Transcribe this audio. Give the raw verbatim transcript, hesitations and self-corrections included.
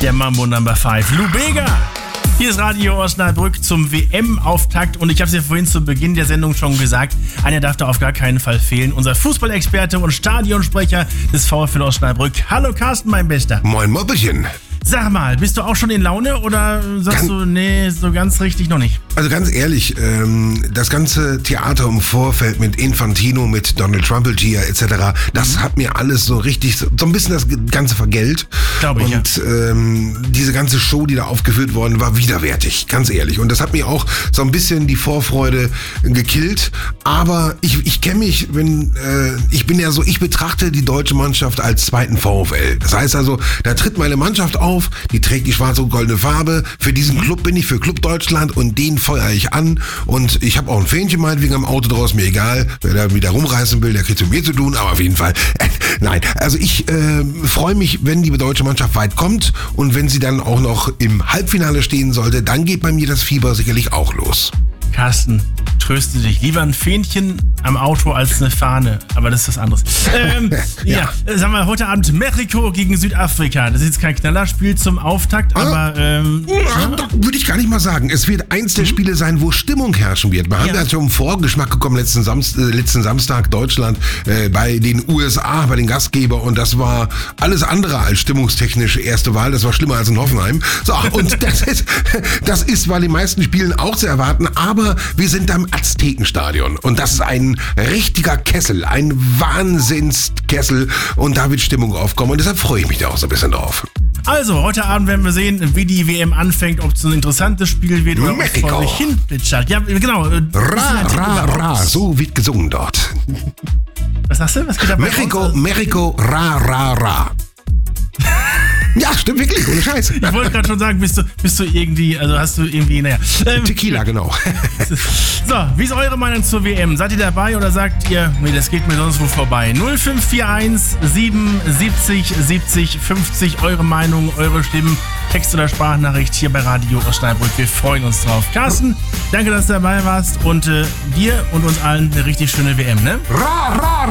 Der Mambo Number fünf. Lou Bega. Hier ist Radio Osnabrück zum W M-Auftakt und ich habe es ja vorhin zu Beginn der Sendung schon gesagt, einer darf da auf gar keinen Fall fehlen. Unser Fußballexperte und Stadionsprecher des VfL Osnabrück. Hallo Carsten, mein Bester. Moin Moppelchen. Sag mal, bist du auch schon in Laune oder sagst Ganz, du, nee, so ganz richtig noch nicht? Also ganz ehrlich, ähm, das ganze Theater im Vorfeld mit Infantino, mit Donald Trumpeltier et cetera, das hat mir alles so richtig, so, so ein bisschen das Ganze vergällt. Glaube ich, Und ja. ähm, diese ganze Show, die da aufgeführt worden war, widerwärtig, ganz ehrlich. Und das hat mir auch so ein bisschen die Vorfreude gekillt. Aber ich, ich kenne mich, wenn äh, ich bin ja so, ich betrachte die deutsche Mannschaft als zweiten VfL. Das heißt also, da tritt meine Mannschaft auf, die trägt die schwarze und goldene Farbe. Für diesen Club bin ich, für Club Deutschland, und den feuere ich an. Und ich habe auch ein Fähnchen meinetwegen am Auto draus, mir egal. Wer da wieder rumreißen will, der kriegt mit mir zu tun, aber auf jeden Fall. Äh, nein, also ich äh, freue mich, wenn die deutsche Mannschaft weit kommt und wenn sie dann auch noch im Halbfinale stehen sollte, dann geht bei mir das Fieber sicherlich auch los. Carsten, tröste dich. Lieber ein Fähnchen am Auto als eine Fahne. Aber das ist was anderes. Ähm, ja. ja, sagen wir, heute Abend Mexiko gegen Südafrika. Das ist jetzt kein Knallerspiel zum Auftakt, ah, aber... Ähm, ja, ja. Würde ich gar nicht mal sagen. Es wird eins der Spiele sein, wo Stimmung herrschen wird. Wir haben ja schon im Vorgeschmack gekommen, letzten, Samst, äh, letzten Samstag Deutschland äh, bei den U S A, bei den Gastgeber, und das war alles andere als stimmungstechnisch erste Wahl. Das war schlimmer als in Hoffenheim. So, und das ist, das ist bei den meisten Spielen auch zu erwarten, aber wir sind am Aztekenstadion und das ist ein richtiger Kessel, ein Wahnsinnskessel, und da wird Stimmung aufkommen und deshalb freue ich mich da auch so ein bisschen drauf. Also, heute Abend werden wir sehen, wie die W M anfängt, ob es ein interessantes Spiel wird oder ob es vor sich hin plätschert. Ja, genau. Ra, ra, ra, so wird gesungen dort. Was sagst du? Was geht da bei Mexiko, uns? Mexiko, ra, ra, ra. Ja, stimmt wirklich, ohne Scheiß. Ich wollte gerade schon sagen, bist du, bist du irgendwie, also hast du irgendwie, naja. Ähm, Tequila, genau. So, wie ist eure Meinung zur W M? Seid ihr dabei oder sagt ihr, nee, das geht mir sonst wo vorbei? null fünf vier eins siebenundsiebzig siebzig fünfzig, eure Meinung, eure Stimmen, Text- oder Sprachnachricht hier bei Radio Osnabrück. Wir freuen uns drauf. Carsten, danke, dass du dabei warst, und äh, dir und uns allen eine richtig schöne W M, ne? Ra, ra,